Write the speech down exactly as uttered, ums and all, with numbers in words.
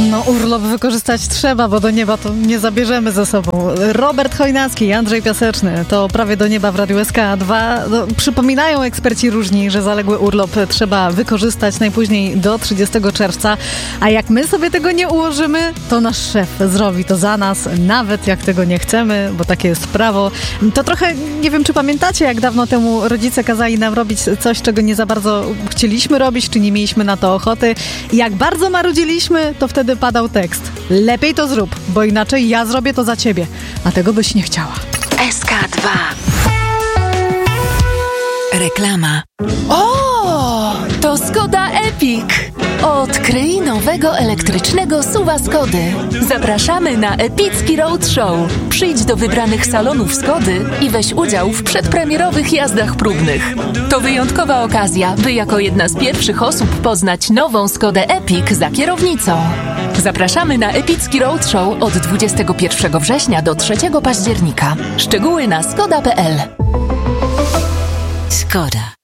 No urlop wykorzystać trzeba, bo do nieba to nie zabierzemy ze sobą. Robert Chojnacki i Andrzej Piaseczny to prawie do nieba w Radiu S K dwa. No, przypominają eksperci różni, że zaległy urlop trzeba wykorzystać najpóźniej do trzydziestego czerwca, a jak my sobie tego nie ułożymy, to nasz szef zrobi to za nas, nawet jak tego nie chcemy, bo takie jest prawo. To trochę, nie wiem czy pamiętacie, jak dawno temu rodzice kazali nam robić coś, czego nie za bardzo chcieliśmy robić, czy nie mieliśmy na to ochoty. I jak bardzo marudziliśmy, to wtedy padał tekst. Lepiej to zrób, bo inaczej ja zrobię to za ciebie. A tego byś nie chciała. S K dwa. Reklama. O, to Skoda Epic. Odkryj nowego elektrycznego suwa Skody. Zapraszamy na epicki roadshow. Przyjdź do wybranych salonów Skody i weź udział w przedpremierowych jazdach próbnych. To wyjątkowa okazja, by jako jedna z pierwszych osób poznać nową Skodę Epic za kierownicą. Zapraszamy na epicki roadshow od dwudziestego pierwszego września do trzeciego października. Szczegóły na skoda kropka p l. Skoda.